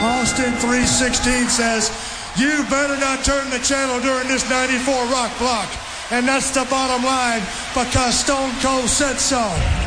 Austin 3:16 says, you better not turn the channel during this 94 rock block. And that's the bottom line because Stone Cold said so.